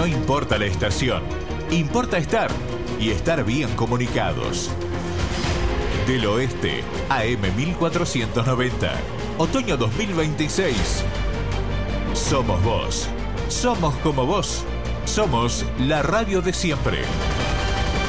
No importa la estación, importa estar y estar bien comunicados. Del Oeste, AM 1490, otoño 2026. Somos vos, somos como vos, somos la radio de siempre.